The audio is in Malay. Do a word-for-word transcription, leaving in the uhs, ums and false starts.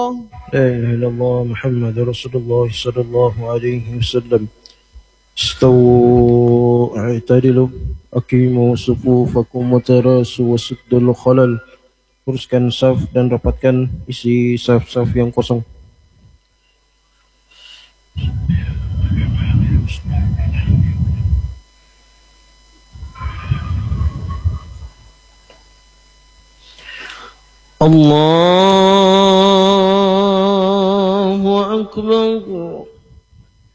لا إله إلا الله محمد رسول الله صلى الله عليه وسلم. استووا اعتدلوا aqimu sufufakum watarasu wasuddul khalal. Luruskan saf dan rapatkan isi saf-saf yang kosong. Allahu Akbar.